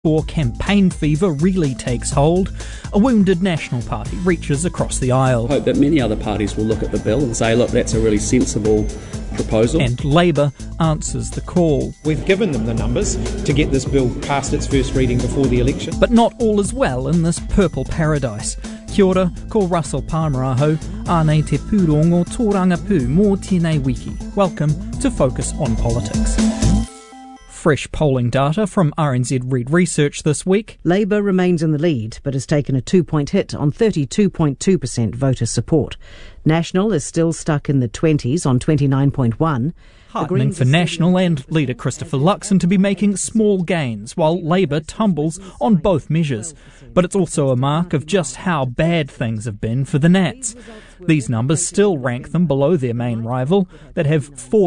Before campaign fever really takes hold, a wounded National Party reaches across the aisle. I hope that many other parties will look at the bill and say, look, that's a really sensible proposal. And Labour answers the call. We've given them the numbers to get this bill past its first reading before the election. But not all is well in this purple paradise. Kia ora, ko Russell Palmer aho, ānei te pūrongo tōrangapū mō tēnei wiki. Welcome to Focus on Politics. Fresh polling data from RNZ Reid Research this week. Labour remains in the lead, but has taken a 2-point hit on 32.2% voter support. National is still stuck in the 20s on 29.1%. Heartening for National and leader Christopher Luxon to be making small gains, while Labour tumbles on both measures. But it's also a mark of just how bad things have been for the Nats. These numbers still rank them below their main rival, that have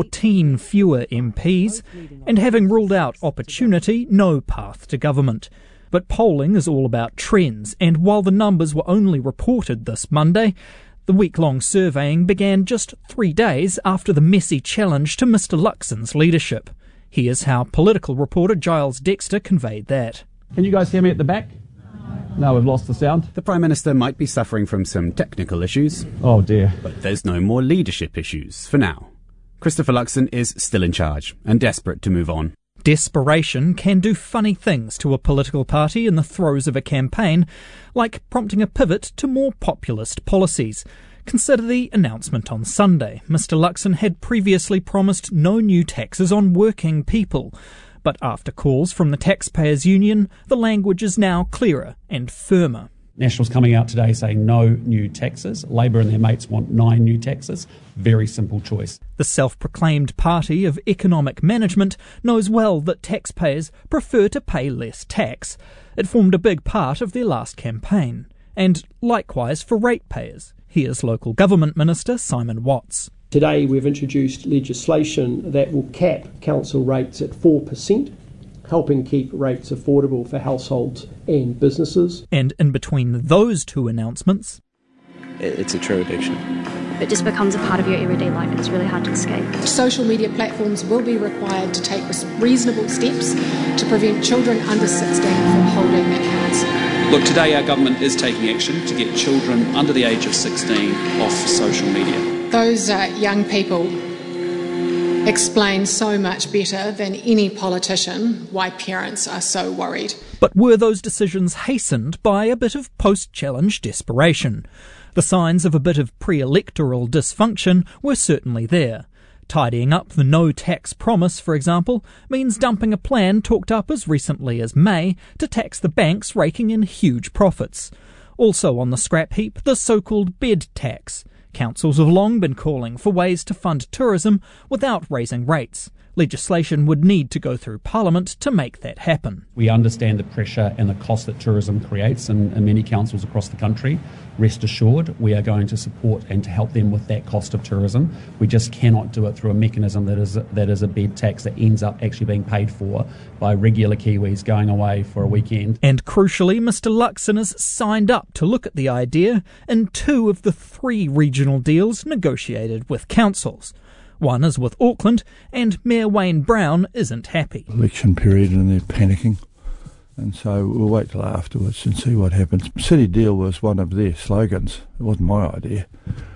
14 fewer MPs, and having ruled out opportunity, no path to government. But polling is all about trends, and while the numbers were only reported this Monday, the week-long surveying began just 3 days after the messy challenge to Mr Luxon's leadership. Here's how political reporter Giles Dexter conveyed that. Can you guys hear me at the back? No, we've lost the sound. The Prime Minister might be suffering from some technical issues. Oh dear. But there's no more leadership issues, for now. Christopher Luxon is still in charge and desperate to move on. Desperation can do funny things to a political party in the throes of a campaign, like prompting a pivot to more populist policies. Consider the announcement on Sunday. Mr Luxon had previously promised no new taxes on working people. But after calls from the Taxpayers Union, the language is now clearer and firmer. National's coming out today saying no new taxes. Labour and their mates want 9 new taxes. Very simple choice. The self-proclaimed party of economic management knows well that taxpayers prefer to pay less tax. It formed a big part of their last campaign. And likewise for ratepayers. Here's Local Government Minister Simon Watts. Today we've introduced legislation that will cap council rates at 4%. Helping keep rates affordable for households and businesses. And in between those two announcements, It's a true addiction. It just becomes a part of your everyday life and it's really hard to escape. Social media platforms will be required to take reasonable steps to prevent children under 16 from holding accounts. Look, today our government is taking action to get children under the age of 16 off social media. Those young people explain so much better than any politician why parents are so worried. But were those decisions hastened by a bit of post-challenge desperation? The signs of a bit of pre-electoral dysfunction were certainly there. Tidying up the no-tax promise, for example, means dumping a plan talked up as recently as May to tax the banks raking in huge profits. Also on the scrap heap, the so-called bed tax. Councils have long been calling for ways to fund tourism without raising rates. Legislation would need to go through Parliament to make that happen. We understand the pressure and the cost that tourism creates in many councils across the country. Rest assured, we are going to support and to help them with that cost of tourism. We just cannot do it through a mechanism that is a bed tax that ends up actually being paid for by regular Kiwis going away for a weekend. And crucially, Mr Luxon has signed up to look at the idea in 2 of the 3 regional deals negotiated with councils. One is with Auckland, and Mayor Wayne Brown isn't happy. Election period and they're panicking, and so we'll wait till afterwards and see what happens. City Deal was one of their slogans. It wasn't my idea,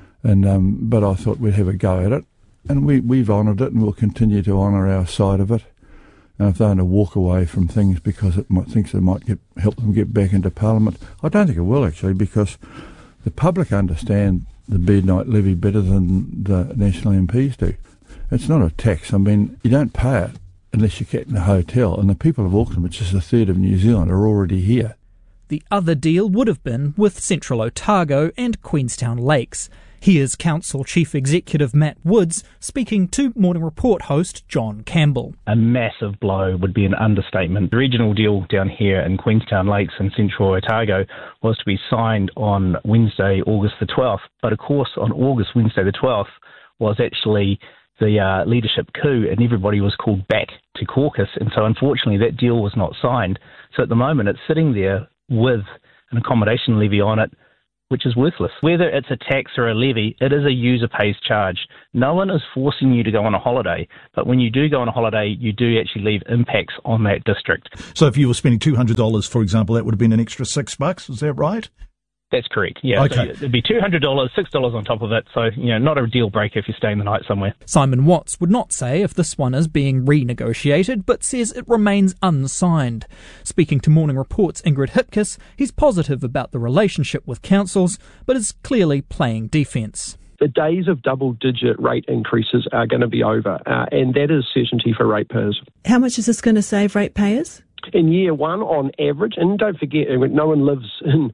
and but I thought we'd have a go at it, and we've honoured it, and we'll continue to honour our side of it. And if they want to walk away from things because it thinks it might help them get back into Parliament, I don't think it will actually, because the public understand the bed night levy better than the national MPs do. It's not a tax. I mean, you don't pay it unless you get in a hotel, and the people of Auckland, which is a third of New Zealand, are already here. The other deal would have been with Central Otago and Queenstown Lakes. Here's Council Chief Executive Matt Woods speaking to Morning Report host John Campbell. A massive blow would be an understatement. The regional deal down here in Queenstown Lakes and Central Otago was to be signed on Wednesday, August the 12th. But of course, on Wednesday the 12th, was actually the leadership coup, and everybody was called back to caucus. And so unfortunately, that deal was not signed. So at the moment, it's sitting there with an accommodation levy on it, which is worthless. Whether it's a tax or a levy, it is a user pays charge. No one is forcing you to go on a holiday, but when you do go on a holiday, you do actually leave impacts on that district. So if you were spending $200, for example, that would have been an extra $6, is that right? That's correct, yeah. Okay. So it'd be $200, $6 on top of it, so, not a deal breaker if you're staying the night somewhere. Simon Watts would not say if this one is being renegotiated, but says it remains unsigned. Speaking to Morning Report's Ingrid Hipkiss, he's positive about the relationship with councils, but is clearly playing defence. The days of double-digit rate increases are going to be over, and that is certainty for ratepayers. How much is this going to save ratepayers? In year one, on average, and don't forget, no one lives in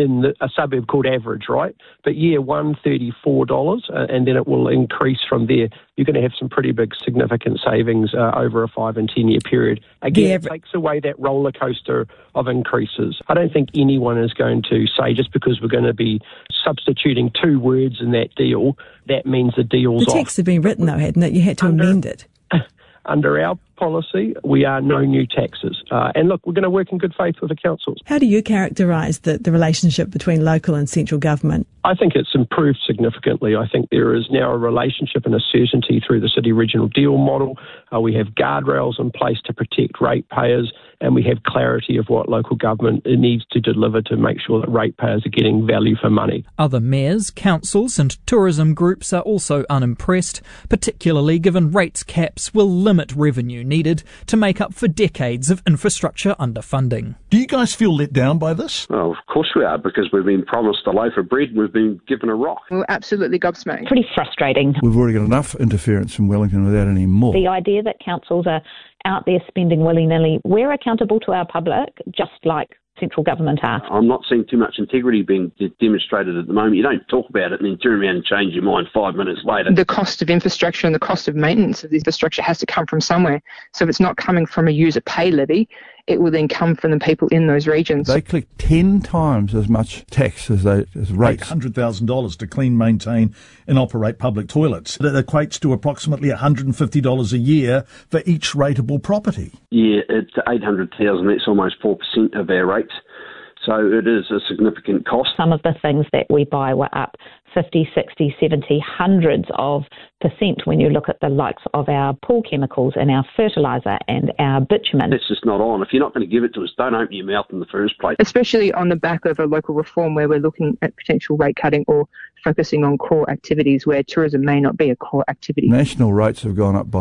a suburb called Average, right? But year one, $34, and then it will increase from there. You're going to have some pretty big significant savings over a 5 and 10 year period. Again, it takes away that roller coaster of increases. I don't think anyone is going to say just because we're going to be substituting two words in that deal, that means the deal's off. The text had been written, though, hadn't it? You had to amend it. Under our policy, we are no new taxes. And look, we're going to work in good faith with the councils. How do you characterise the relationship between local and central government? I think it's improved significantly. I think there is now a relationship and a certainty through the city regional deal model. We have guardrails in place to protect ratepayers, and we have clarity of what local government needs to deliver to make sure that ratepayers are getting value for money. Other mayors, councils and tourism groups are also unimpressed, particularly given rates caps will limit revenue needed to make up for decades of infrastructure underfunding. Do you guys feel let down by this? Well, of course we are, because we've been promised a loaf of bread and we've been given a rock. We're absolutely gobsmacked. Pretty frustrating. We've already got enough interference from Wellington without any more. The idea that councils are out there spending willy-nilly, we're accountable to our public, just like central government are. I'm not seeing too much integrity being demonstrated at the moment. You don't talk about it and then turn around and change your mind 5 minutes later. The cost of infrastructure and the cost of maintenance of the infrastructure has to come from somewhere. So if it's not coming from a user pay levy, it will then come from the people in those regions. They collect 10 times as much tax as rates. $800,000 to clean, maintain and operate public toilets. That equates to approximately $150 a year for each rateable property. Yeah, it's $800,000. That's almost 4% of our rates. So it is a significant cost. Some of the things that we buy were up 50, 60, 70, hundreds of % when you look at the likes of our pool chemicals and our fertiliser and our bitumen. It's just not on. If you're not going to give it to us, don't open your mouth in the first place. Especially on the back of a local reform where we're looking at potential rate cutting or focusing on core activities where tourism may not be a core activity. National rates have gone up by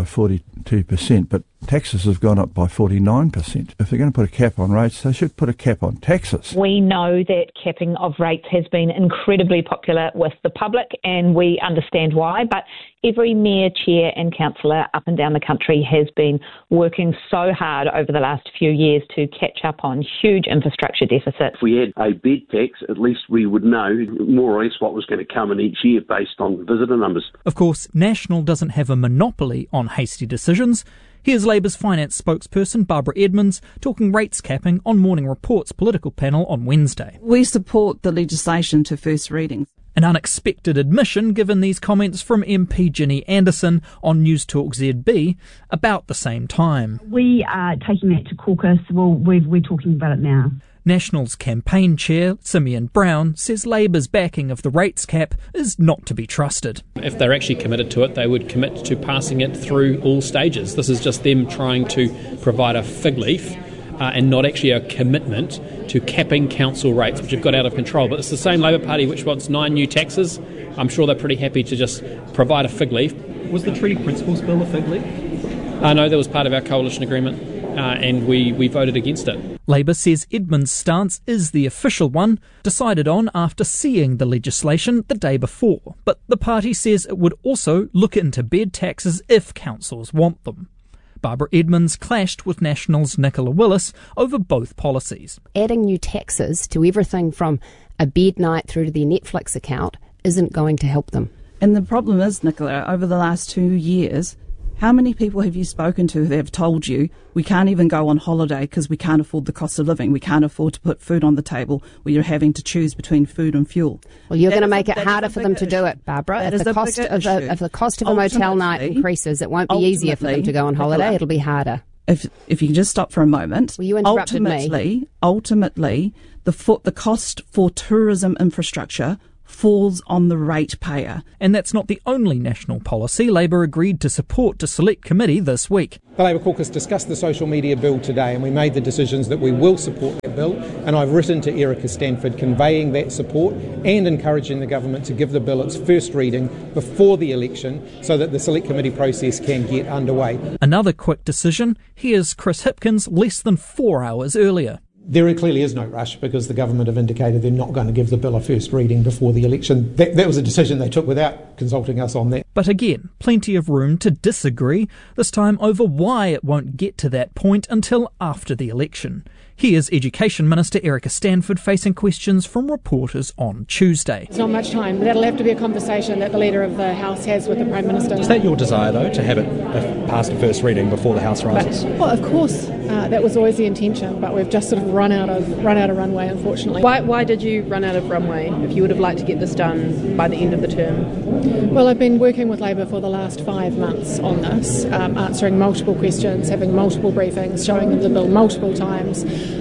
42%, but taxes have gone up by 49%. If they're going to put a cap on rates, they should put a cap on taxes. We know that capping of rates has been incredibly popular with the public, and we understand why, but every mayor, chair and councillor up and down the country has been working so hard over the last few years to catch up on huge infrastructure deficits. If we had a bed tax, at least we would know more or less what was going to come in each year based on visitor numbers. Of course, National doesn't have a monopoly on hasty decisions. Here's Labour's finance spokesperson Barbara Edmonds talking rates capping on Morning Report's political panel on Wednesday. We support the legislation to first reading. An unexpected admission given these comments from MP Ginny Anderson on News Talk ZB about the same time. We are taking that to caucus. Well, we're talking about it now. National's campaign chair, Simeon Brown, says Labour's backing of the rates cap is not to be trusted. If they're actually committed to it, they would commit to passing it through all stages. This is just them trying to provide a fig leaf and not actually a commitment to capping council rates, which have got out of control. But it's the same Labour Party which wants 9 new taxes. I'm sure they're pretty happy to just provide a fig leaf. Was the Treaty Principles Bill a fig leaf? No, that was part of our coalition agreement, and we voted against it. Labour says Edmonds' stance is the official one, decided on after seeing the legislation the day before. But the party says it would also look into bed taxes if councils want them. Barbara Edmonds clashed with National's Nicola Willis over both policies. Adding new taxes to everything from a bed night through to their Netflix account isn't going to help them. And the problem is, Nicola, over the last 2 years, how many people have you spoken to that have told you we can't even go on holiday because we can't afford the cost of living, we can't afford to put food on the table, where you're having to choose between food and fuel? Well, you're going to make it harder for them to do it, Barbara. If the cost of a motel night increases, it won't be easier for them to go on holiday, it'll be harder. if you can just stop for a moment. Well, you interrupted me. Ultimately, the cost for tourism infrastructure falls on the ratepayer. And that's not the only national policy Labor agreed to support to Select Committee this week. The Labor caucus discussed the social media bill today, and we made the decisions that we will support that bill, and I've written to Erica Stanford conveying that support and encouraging the government to give the bill its first reading before the election so that the Select Committee process can get underway. Another quick decision. Here's Chris Hipkins less than 4 hours earlier. There clearly is no rush because the government have indicated they're not going to give the bill a first reading before the election. That was a decision they took without consulting us on that. But again, plenty of room to disagree, this time over why it won't get to that point until after the election. Here's Education Minister Erica Stanford facing questions from reporters on Tuesday. There's not much time. That'll have to be a conversation that the Leader of the House has with the Prime Minister. Is that your desire, though, to have it past a first reading before the House rises? Well, of course, that was always the intention, but we've just sort of run out of runway, unfortunately. Why did you run out of runway if you would have liked to get this done by the end of the term? Well, I've been working with Labor for the last 5 months on this, answering multiple questions, having multiple briefings, showing them the bill multiple times,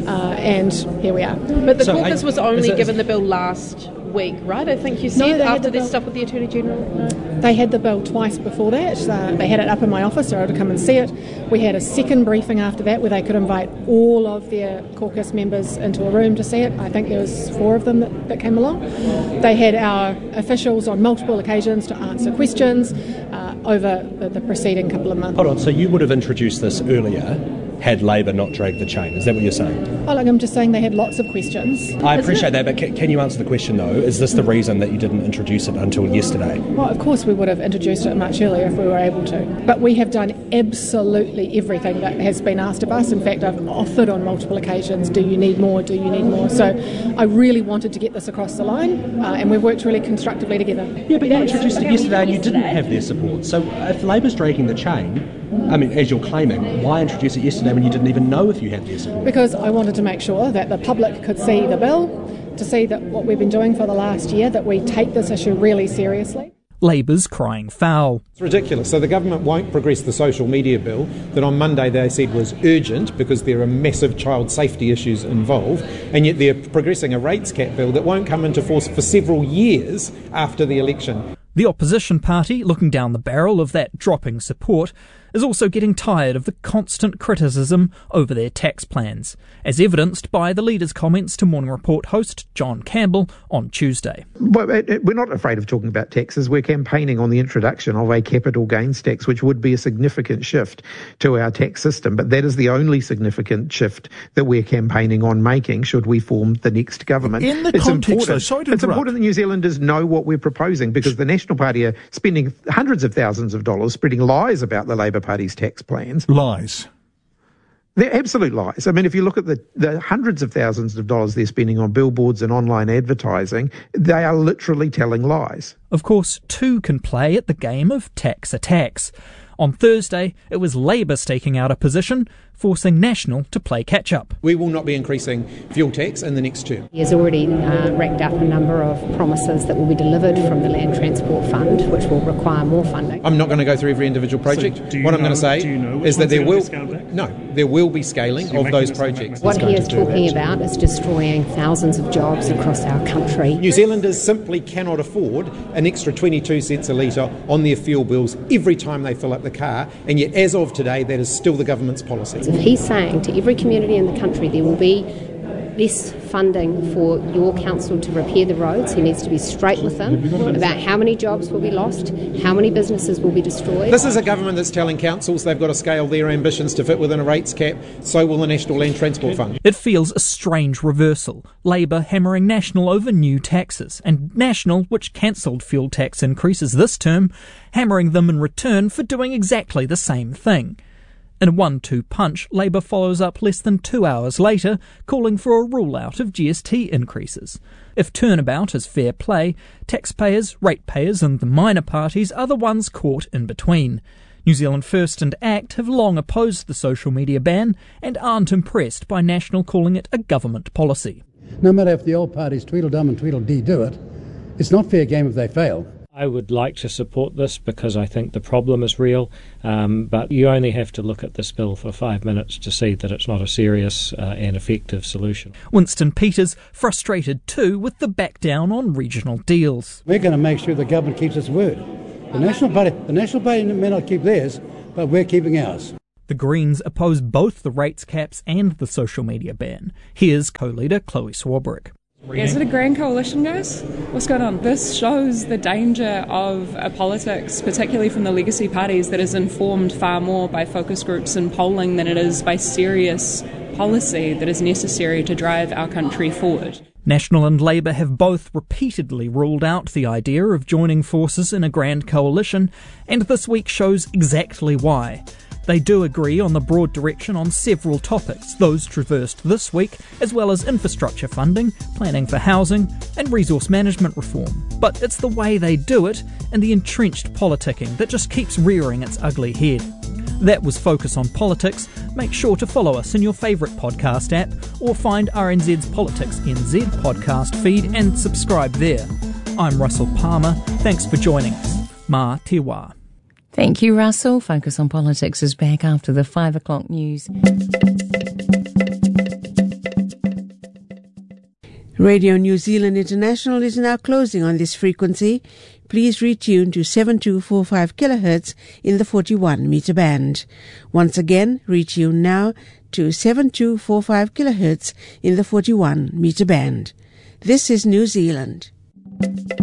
and here we are. But the caucus was only given the bill last week, right? I think you said after this stuff with the Attorney General. No? They had the bill twice before that. They had it up in my office, so I had to come and see it. We had a second briefing after that where they could invite all of their caucus members into a room to see it. I think there was 4 of them that came along. They had our officials on multiple occasions to answer questions over the preceding couple of months. Hold on, so you would have introduced this earlier had Labor not dragged the chain. Is that what you're saying? Oh, look, I'm just saying they had lots of questions. I appreciate that, but can you answer the question, though? Is this the reason that you didn't introduce it until yesterday? Well, of course we would have introduced it much earlier if we were able to. But we have done absolutely everything that has been asked of us. In fact, I've offered on multiple occasions, do you need more, do you need more? So I really wanted to get this across the line, and we've worked really constructively together. Yeah, but you introduced it yesterday and you didn't have their support. So if Labor's dragging the chain, I mean, as you're claiming, why introduce it yesterday when you didn't even know if you had their support? Because I wanted to make sure that the public could see the bill, to see that what we've been doing for the last year, that we take this issue really seriously. Labor's crying foul. It's ridiculous. So the government won't progress the social media bill that on Monday they said was urgent because there are massive child safety issues involved, and yet they're progressing a rates cap bill that won't come into force for several years after the election. The opposition party, looking down the barrel of that dropping support, is also getting tired of the constant criticism over their tax plans, as evidenced by the Leader's comments to Morning Report host John Campbell on Tuesday. Well, we're not afraid of talking about taxes. We're campaigning on the introduction of a capital gains tax, which would be a significant shift to our tax system. But that is the only significant shift that we're campaigning on making should we form the next government. In the context, though, sorry to interrupt. It's important that New Zealanders know what we're proposing, because the National Party are spending hundreds of thousands of dollars spreading lies about the Labor Party's tax plans. Lies. They're absolute lies. I mean, if you look at the hundreds of thousands of dollars they're spending on billboards and online advertising, they are literally telling lies. Of course, two can play at the game of tax attacks. On Thursday, it was Labor staking out a position, forcing National to play catch-up. We will not be increasing fuel tax in the next term. He has already racked up a number of promises that will be delivered from the Land Transport Fund, which will require more funding. I'm not going to go through every individual project. So what I'm going to say is that there will be scaling so of those projects. What he is talking about is destroying thousands of jobs across our country. New Zealanders simply cannot afford an extra 22 cents a litre on their fuel bills every time they fill up the car, and yet as of today that is still the government's policy. If he's saying to every community in the country there will be less funding for your council to repair the roads, he needs to be straight with them about how many jobs will be lost, how many businesses will be destroyed. This is a government that's telling councils they've got to scale their ambitions to fit within a rates cap, so will the National Land Transport Fund. It feels a strange reversal. Labor hammering National over new taxes, and National, which cancelled fuel tax increases this term, hammering them in return for doing exactly the same thing. In a 1-2 punch, Labor follows up less than 2 hours later, calling for a rule-out of GST increases. If turnabout is fair play, taxpayers, ratepayers and the minor parties are the ones caught in between. New Zealand First and ACT have long opposed the social media ban and aren't impressed by National calling it a government policy. No matter if the old parties Tweedledum and Tweedledee do it, it's not fair game if they fail. I would like to support this because I think the problem is real, but you only have to look at this bill for 5 minutes to see that it's not a serious and effective solution. Winston Peters frustrated too with the back down on regional deals. We're going to make sure the government keeps its word. The National Party may not keep theirs, but we're keeping ours. The Greens oppose both the rates caps and the social media ban. Here's co-leader Chloe Swarbrick. Is it a grand coalition, guys? What's going on? This shows the danger of a politics, particularly from the legacy parties, that is informed far more by focus groups and polling than it is by serious policy that is necessary to drive our country forward. National and Labour have both repeatedly ruled out the idea of joining forces in a grand coalition, and this week shows exactly why. They do agree on the broad direction on several topics, those traversed this week, as well as infrastructure funding, planning for housing, and resource management reform. But it's the way they do it and the entrenched politicking that just keeps rearing its ugly head. That was Focus on Politics. Make sure to follow us in your favourite podcast app or find RNZ's Politics NZ podcast feed and subscribe there. I'm Russell Palmer. Thanks for joining us. Mā te wā. Thank you, Russell. Focus on Politics is back after the 5 o'clock news. Radio New Zealand International is now closing on this frequency. Please retune to 7245 kHz in the 41 meter band. Once again, retune now to 7245 kHz in the 41 meter band. This is New Zealand.